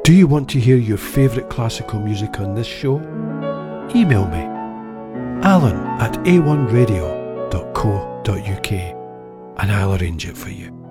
Do you want to hear your favourite classical music on this show? Email me, alan@a1radio.co.uk, and I'll arrange it for you.